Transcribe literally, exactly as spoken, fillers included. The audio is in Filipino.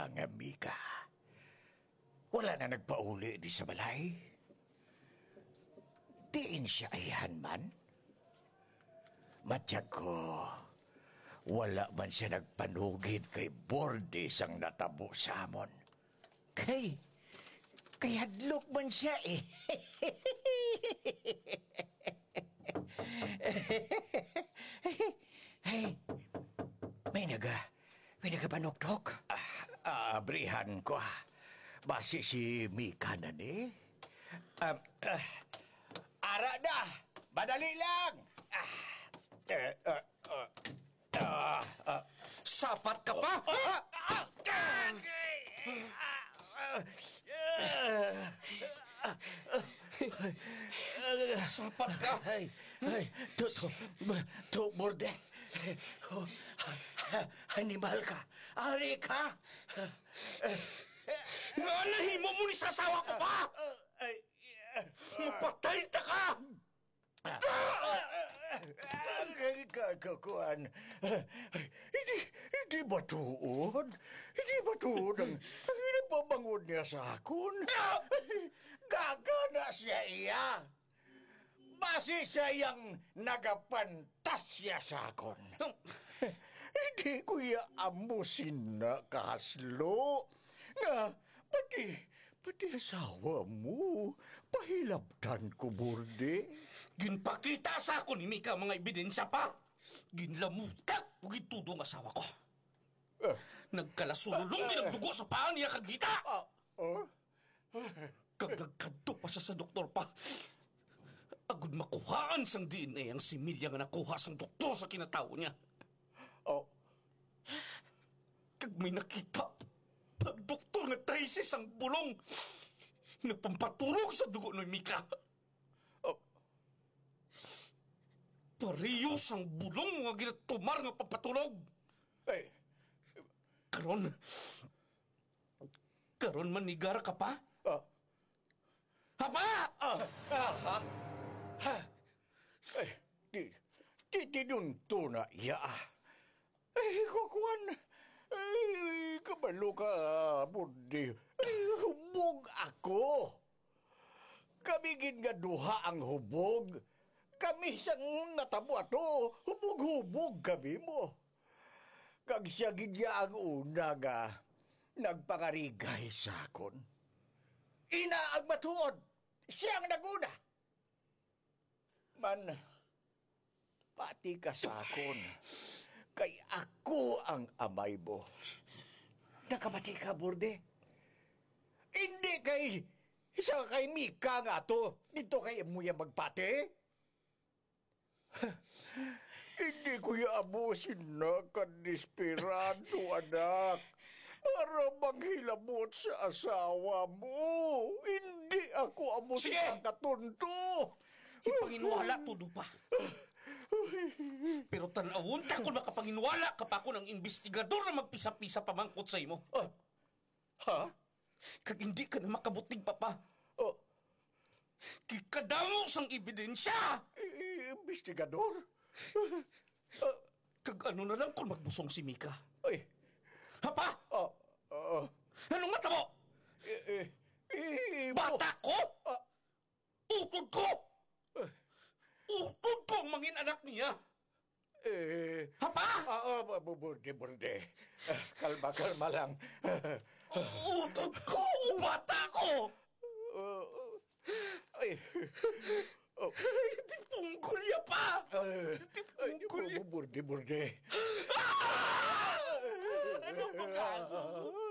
nga Mika. Wala na nagpauli di sa balay. Diin siya ayahan man. Matiyag ko, wala man siya nagpanugid kay Bordes ang natabo sa amon. Kay, kay hadlok man siya eh. Hey, may naga, may nagapanoktok. Ah, abrihan ko ah. Basi si Mika na ni. Um, uh, ara na! Madali lang! Ah, uh, uh, uh, uh, uh, Sapat ka pa? ah, ah, Sapat ka? Ay, ay, to, to, to, borde. Animal ka. Ari ka. Nga nahimo mo ni sasawa ko pa! Ay, Mapatay ta ka! Kakakuan. Hindi, hindi ba tuod? Hindi ba tuod ang, ang inapabangon niya sa akon? Gagana siya iya. Basi siya yung nagapantasya sa akon. Hindi ko iya amusin na kahaslo. Nga, pati, pati asawa mo, pahilabtan ko, Burde. Ginpakita sa ako ni Mika mga ebidensya pa! Ginlamutak ko gitudong asawa ko! Uh, Nagkalasulong ginagdugo sa paan niya kagita! uh, uh, Kag nagkanto pa siya sa doktor pa. Agud makuhaan sang D N A ang similya nga nakuha sang doktor sa kinatao niya. oh, Kag may nakita pag doktor nga traces ang bulong nagpampaturog sa dugo ni Mika. oh, Parehos ang bulong nga ginatumar nga pampatulog. ay, Karon, karon manigara ka pa? ah, Hapa! ah, ah, ha, ha, ay, di, di, di dun to na iya. Ay, kukuan, ay, kabalo ka, Burde. Ay, hubog ako. Kami gid nga duha ang hubog. Kami sang natabo ato, hubog-hubog kami mo. Kag siya gid ya ang una nga nagpangarigay sa akon. Ina ang matuod, siya ang naguna. Man, pati ka sa akon, kay ako ang amay mo. Nakamati ka, Burde? Hindi kay isa kay Mika nga to. Dito kay Emuya magpate. Hindi ko yaabusin na kadesperado, anak. Para manghilabot sa asawa mo. Hindi ako abusin Sige! ang katunto. Ipanginwala tudo pa. Pero tanawon ta kung makapanginwala ka pa ako ng investigador na magpisa-pisa pamangkot sa imo. Ah, ha? Kag hindi ka na makabutig pa pa. Oh, Kikadamo sang ebidensya! eh, investigador? Uh, kag ano na lang kung magbusong si Mika. Ay, Hapa! ah, ah, Anong mata mo? eh, eh, eh, Bata ko? Ah, Utod ko! Utod ko ang mangin anak niya! eh, Hapa! ah, ah, burde, burde. Ah, kalma, kalma lang. Utod ko! Bata ko! Ah, ay, oh, Hindi punggulya pa! ay, Hindi ay, punggulya! burde, burde. Ano ba ka?